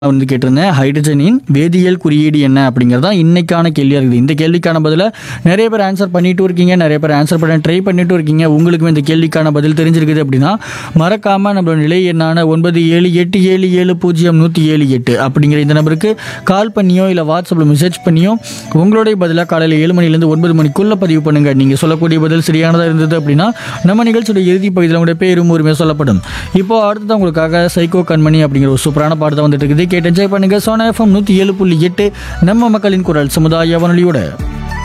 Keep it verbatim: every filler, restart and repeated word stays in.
வந்து கேட்டிருந்தேன். ஹைட்ரஜனின் வேதியியல் குறியீடு என்ன அப்படிங்கிறது தான் இன்னைக்கான கேள்வியாக இருக்குது. இந்த கேள்விக்கான பதிலை நிறைய பேர் ஆன்சர் பண்ணிட்டு இருக்கீங்க, நிறைய பேர் ஆன்சர் பண்ண ட்ரை பண்ணிட்டு இருக்கீங்க. உங்களுக்கும் இந்த கேள்விக்கான பதில் தெரிஞ்சிருக்குது அப்படின்னா மறக்காமல் நம்மளோட நிலை எண்ணான ஒன்பது ஏழு எட்டு ஏழு ஏழு பூஜ்ஜியம் நூற்றி ஏழு எட்டு அப்படிங்கிற இந்த நம்பருக்கு கால் பண்ணியோ இல்லை வாட்ஸ்அப்பில் மெசேஜ் பண்ணியோ உங்களுடைய பதிலாக காலையில் ஏழு மணிலேருந்து ஒன்பது மணிக்குள்ளே பதிவு பண்ணுங்கள். நீங்கள் சொல்லக்கூடிய பதில் சரியானதாக இருந்தது அப்படின்னா நம்ம நிகழ்ச்சியோட இறுதி பகுதியில் உங்களுடைய பேரும் உரிமை சொல்லப்படும். இப்போ அடுத்தது உங்களுக்காக சைக்கோ கண்மணி அப்படிங்கிற ஒரு சூப்பரான பாடத்தை வந்துட்டு இருக்குது. கேட்டு என்ஜாய் பண்ணுங்க. சோனா எஃப்எம் நூற்றி ஏழு புள்ளி எட்டு நம்ம மக்களின் குரல் சமுதாய வானொலியோட